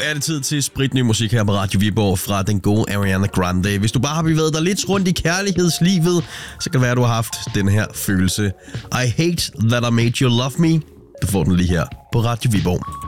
er det tid til spritny musik her på Radio Viborg fra den gode Ariana Grande. Hvis du bare har bevæget dig lidt rundt i kærlighedslivet, så kan det være, at du har haft den her følelse. I hate that I made you love me. Du får den lige her på Radio Viborg.